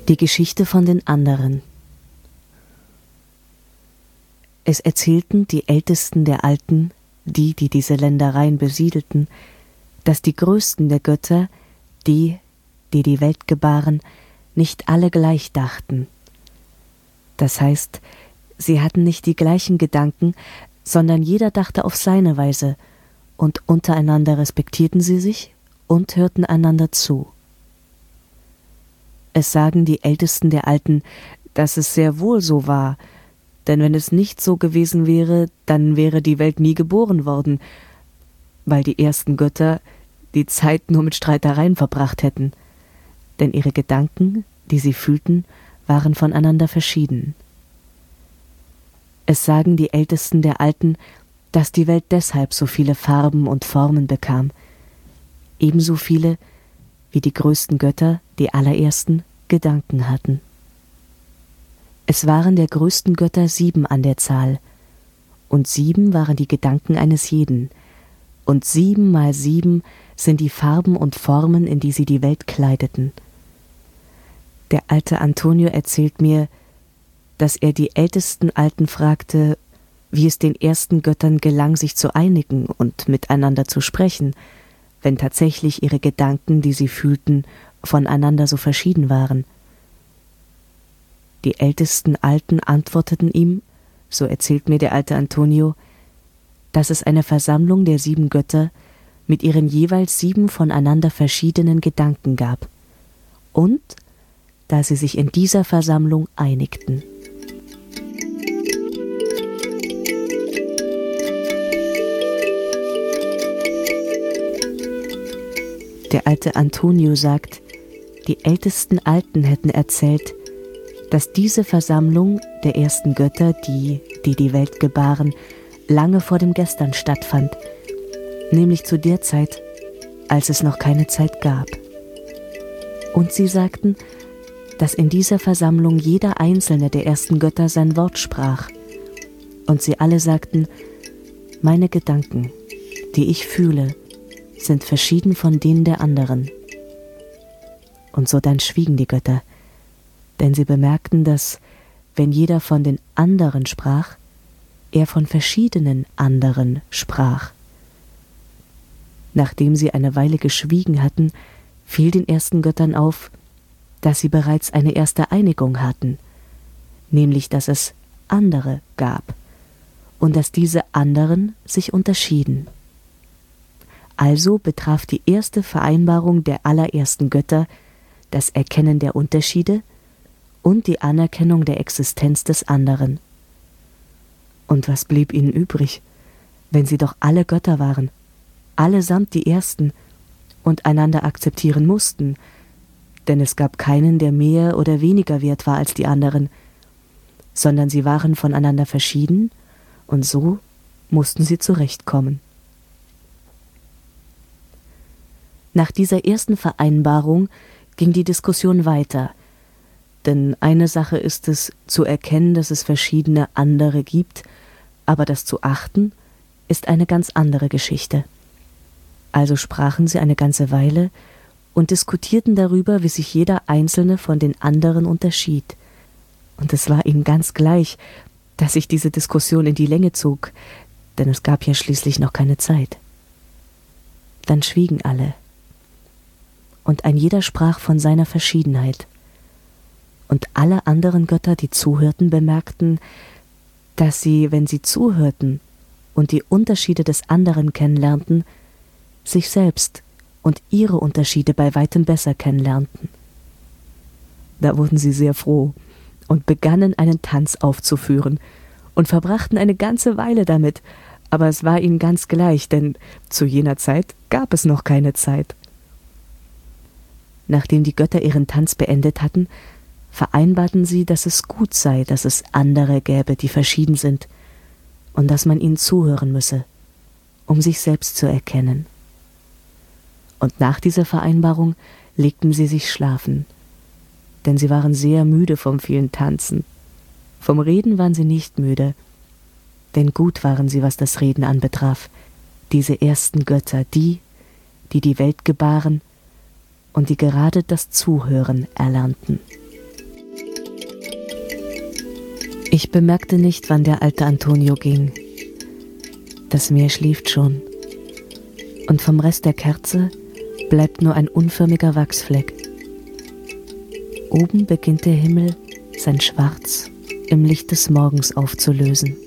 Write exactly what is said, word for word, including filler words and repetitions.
Die Geschichte von den anderen. Es erzählten die Ältesten der Alten, die, die diese Ländereien besiedelten, dass die Größten der Götter, die, die die Welt gebaren, nicht alle gleich dachten. Das heißt, sie hatten nicht die gleichen Gedanken, sondern jeder dachte auf seine Weise, und untereinander respektierten sie sich und hörten einander zu. Es sagen die Ältesten der Alten, dass es sehr wohl so war, denn wenn es nicht so gewesen wäre, dann wäre die Welt nie geboren worden, weil die ersten Götter die Zeit nur mit Streitereien verbracht hätten, denn ihre Gedanken, die sie fühlten, waren voneinander verschieden. Es sagen die Ältesten der Alten, dass die Welt deshalb so viele Farben und Formen bekam, ebenso viele, wie die größten Götter, die allerersten, Gedanken hatten. Es waren der größten Götter sieben an der Zahl, und sieben waren die Gedanken eines jeden, und sieben mal sieben sind die Farben und Formen, in die sie die Welt kleideten. Der alte Antonio erzählt mir, dass er die ältesten Alten fragte, wie es den ersten Göttern gelang, sich zu einigen und miteinander zu sprechen, wenn tatsächlich ihre Gedanken, die sie fühlten, voneinander so verschieden waren. Die ältesten Alten antworteten ihm, so erzählt mir der alte Antonio, dass es eine Versammlung der sieben Götter mit ihren jeweils sieben voneinander verschiedenen Gedanken gab und da sie sich in dieser Versammlung einigten. Der alte Antonio sagt, die ältesten Alten hätten erzählt, dass diese Versammlung der ersten Götter, die, die die Welt gebaren, lange vor dem Gestern stattfand, nämlich zu der Zeit, als es noch keine Zeit gab. Und sie sagten, dass in dieser Versammlung jeder einzelne der ersten Götter sein Wort sprach. Und sie alle sagten, meine Gedanken, die ich fühle, sind verschieden von denen der anderen. Und so dann schwiegen die Götter, denn sie bemerkten, dass, wenn jeder von den anderen sprach, er von verschiedenen anderen sprach. Nachdem sie eine Weile geschwiegen hatten, fiel den ersten Göttern auf, dass sie bereits eine erste Einigung hatten, nämlich dass es andere gab und dass diese anderen sich unterschieden. Also betraf die erste Vereinbarung der allerersten Götter das Erkennen der Unterschiede und die Anerkennung der Existenz des anderen. Und was blieb ihnen übrig, wenn sie doch alle Götter waren, allesamt die Ersten, und einander akzeptieren mussten, denn es gab keinen, der mehr oder weniger wert war als die anderen, sondern sie waren voneinander verschieden, und so mussten sie zurechtkommen. Nach dieser ersten Vereinbarung ging die Diskussion weiter, denn eine Sache ist es, zu erkennen, dass es verschiedene andere gibt, aber das zu achten, ist eine ganz andere Geschichte. Also sprachen sie eine ganze Weile und diskutierten darüber, wie sich jeder Einzelne von den anderen unterschied. Und es war ihnen ganz gleich, dass sich diese Diskussion in die Länge zog, denn es gab ja schließlich noch keine Zeit. Dann schwiegen alle, und ein jeder sprach von seiner Verschiedenheit. Und alle anderen Götter, die zuhörten, bemerkten, dass sie, wenn sie zuhörten und die Unterschiede des anderen kennenlernten, sich selbst und ihre Unterschiede bei weitem besser kennenlernten. Da wurden sie sehr froh und begannen einen Tanz aufzuführen und verbrachten eine ganze Weile damit, aber es war ihnen ganz gleich, denn zu jener Zeit gab es noch keine Zeit. Nachdem die Götter ihren Tanz beendet hatten, vereinbarten sie, dass es gut sei, dass es andere gäbe, die verschieden sind, und dass man ihnen zuhören müsse, um sich selbst zu erkennen. Und nach dieser Vereinbarung legten sie sich schlafen, denn sie waren sehr müde vom vielen Tanzen. Vom Reden waren sie nicht müde, denn gut waren sie, was das Reden anbetraf, diese ersten Götter, die, die die Welt gebaren und die gerade das Zuhören erlernten. Ich bemerkte nicht, wann der alte Antonio ging. Das Meer schläft schon. Und vom Rest der Kerze bleibt nur ein unförmiger Wachsfleck. Oben beginnt der Himmel sein Schwarz im Licht des Morgens aufzulösen.